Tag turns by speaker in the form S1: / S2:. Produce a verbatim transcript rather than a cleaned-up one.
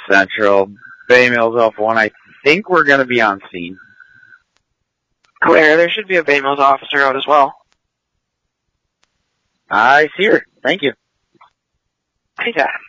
S1: Central. Bay Mills Alpha one, I think we're going to be on scene.
S2: Clear. There should be a Bay Mills officer out as well.
S1: I see her. Thank you.
S2: Yeah.